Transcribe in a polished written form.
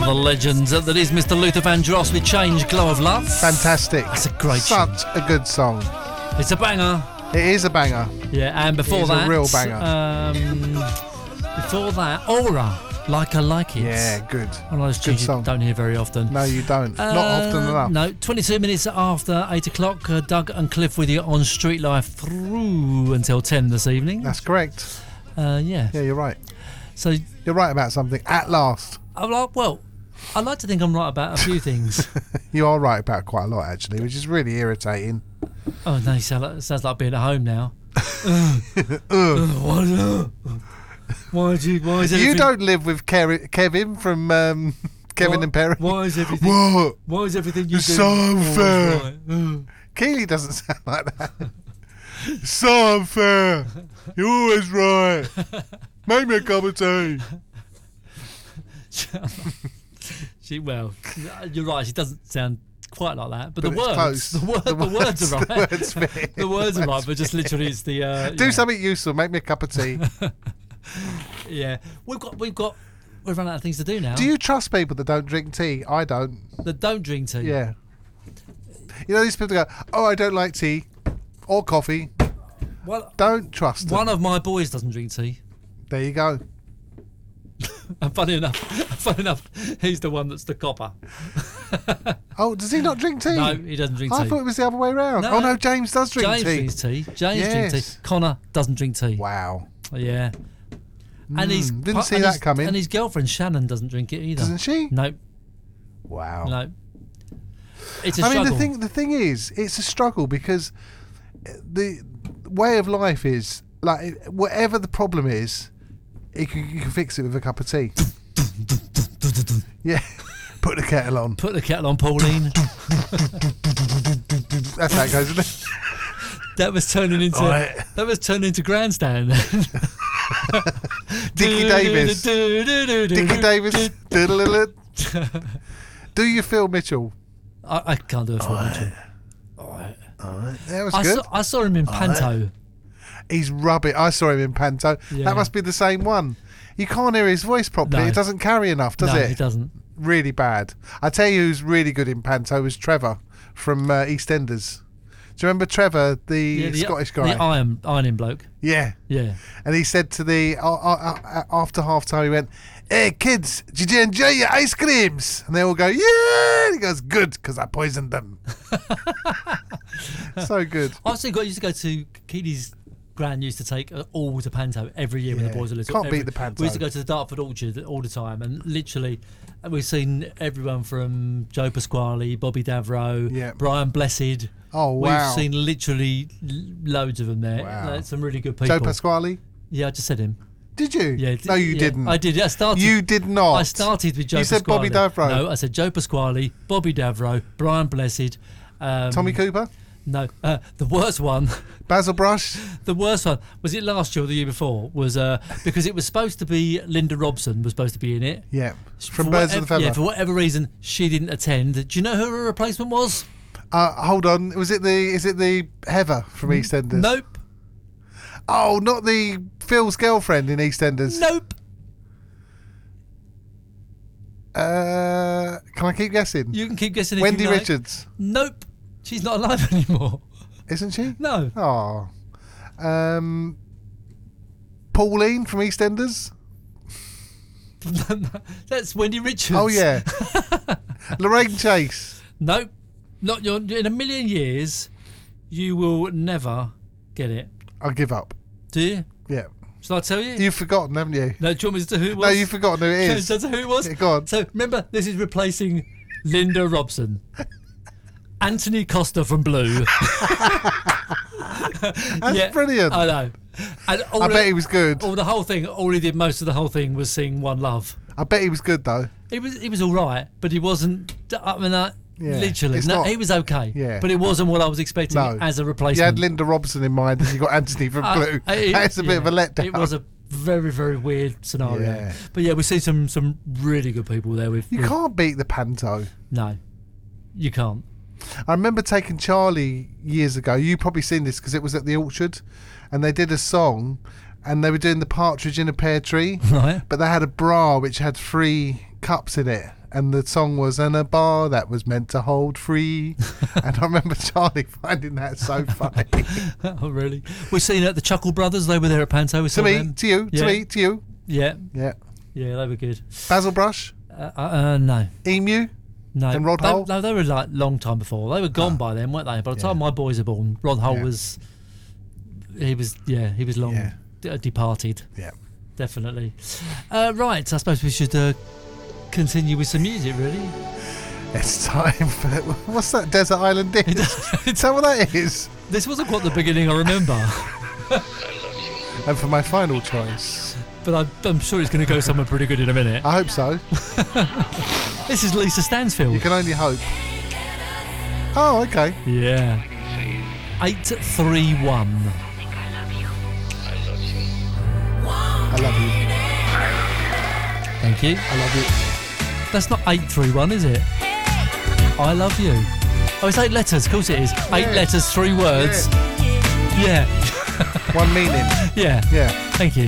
the legend that is Mr. Luther Vandross with Change, Glow of Love. Fantastic. It's a great Such a good song. It's a banger. It is a banger. Yeah, and before that, a real banger. Before that, Aura, Like I Like It. Yeah, good. One of those tunes you don't hear very often. No, you don't. Not often enough. No, 22 minutes after 8 o'clock, Doug and Cliff with you on Street Life through until 10 this evening. That's correct. Yeah. Yeah, you're right. So you're right about something at last. I'm like, well, I like to think I'm right about a few things. You are right about quite a lot, actually, which is really irritating. Oh, no, sounds like being at home now. Why is everything... You don't live with Kevin from Kevin and Perry. Why is everything... What? Why is everything you do... So unfair. Right? Keely doesn't sound like that. So unfair. You're always right. Make me a cup of tea. Well, you're right. She doesn't sound quite like that, but the words, the words are right. The words are right, but just literally it's the do something useful. Make me a cup of tea. Yeah, we've run out of things to do now. Do you trust people that don't drink tea? I don't. That don't drink tea? Yeah. You know these people that go, oh, I don't like tea or coffee. Well, don't trust them. One of my boys doesn't drink tea. There you go. And funny enough, he's the one that's the copper. Oh, does he not drink tea? No, he doesn't drink tea. I thought it was the other way around. No, oh no, James does drink tea. James drinks tea. James drinks tea. Connor doesn't drink tea. Wow. Yeah. And he's didn't see that coming. And his girlfriend Shannon doesn't drink it either. Doesn't she? No. Wow. No. It's a struggle. I mean, the thing is, it's a struggle because the way of life is like whatever the problem is, you can fix it with a cup of tea. Yeah. Put the kettle on. Put the kettle on, Pauline. That's how it goes, isn't it? That was turning into Grandstand. Dickie Davis. Dickie Davis. Do you Phil Mitchell? I can't do a Phil Mitchell. That was good. I saw him in Panto. He's rubbish. I saw him in Panto. Yeah. That must be the same one. You can't hear his voice properly. No. It doesn't carry enough, does it? No, it doesn't. Really bad. I tell you who's really good in Panto is Trevor from EastEnders. Do you remember Trevor, the Scottish guy? The ironing bloke. Yeah. Yeah. And he said to the, after half time, he went, hey, kids, did you enjoy your ice creams? And they all go, yeah. And he goes, good, because I poisoned them. So good. I also used to go to Keely's Gran used to take all to Panto every year when the boys were little. Can't beat the Panto. We used to go to the Dartford Orchard all the time, and literally we've seen everyone from Joe Pasquale, Bobby Davro, Brian Blessed. Oh, wow. We've seen literally loads of them there. Wow. Some really good people. Joe Pasquale? Yeah, I just said him. Did you? Yeah. No, you didn't. I did. Yeah, I started. You did not. I started with Joe Pasquale. You said Bobby Davro. No, I said Joe Pasquale, Bobby Davro, Brian Blessed. Tommy Cooper? No, the worst one. Basil Brush? The worst one, was it last year or the year before, was because it was supposed to be Linda Robson was supposed to be in it. Yeah, from Birds of the Feather. Yeah, for whatever reason, she didn't attend. Do you know who her replacement was? Hold on, is it the Heather from EastEnders? Nope. Oh, not the Phil's girlfriend in EastEnders? Nope. Can I keep guessing? You can keep guessing if Wendy you like. Richards? Nope. She's not alive anymore. Isn't she? No. Oh. Pauline from EastEnders? That's Wendy Richards. Oh, yeah. Lorraine Chase? Nope. Not in a million years, you will never get it. I'll give up. Do you? Yeah. Shall I tell you? You've forgotten, haven't you? No, do you want me to tell who it was? No, you've forgotten who it is. Shall I tell who it was? Yeah, go on. So, remember, this is replacing Linda Robson. Anthony Costa from Blue. That's brilliant. I know. And I bet he was good. All he did most of the whole thing was sing One Love. I bet he was good, though. He was all right, but he wasn't. I mean, literally, he was okay. Yeah. But it wasn't what I was expecting as a replacement. You had Linda Robson in mind, and you got Anthony from Blue. That's a bit of a letdown. It was a very, very weird scenario. Yeah. But yeah, we've seen some really good people there. You can't beat the Panto. No, you can't. I remember taking Charlie years ago. You've probably seen this because it was at the Orchard, and they did a song, and they were doing the Partridge in a Pear Tree, right? But they had a bra which had 3 cups in it, and the song was "In a bar that was meant to hold free," and I remember Charlie finding that so funny. Oh, really? We've seen at the Chuckle Brothers. They were there at Panto. We saw them. To you. Yeah, Yeah. yeah, they were good. Basil Brush, No, Emu, no. and Rod Hull. No, they were like long time before. They were gone by then, weren't they? By the time my boys are born, Rod Hull was. He was long departed. Yeah. Definitely. Right, I suppose we should continue with some music, really. It's time for what's that? Desert Island Disc. Is that what that is? This wasn't quite the beginning I remember. And for my final choice, But I'm sure it's going to go somewhere pretty good in a minute. I hope so. This is Lisa Stansfield. You can only hope. Oh, okay. Yeah. 831. I love you. Thank you. I love you. That's not 831, is it? I love you. Oh, it's 8 letters. Of course it is. 8 letters, 3 words. Yeah. One meaning. Yeah. Yeah. Thank you.